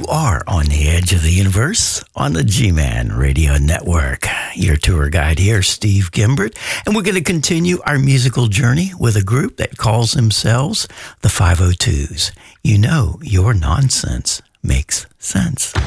are on the edge of the universe on the G-Man Radio Network. Your tour guide here, Steve Gimbert, and we're going to continue our musical journey with a group that calls themselves the 502s. You know, your nonsense makes sense.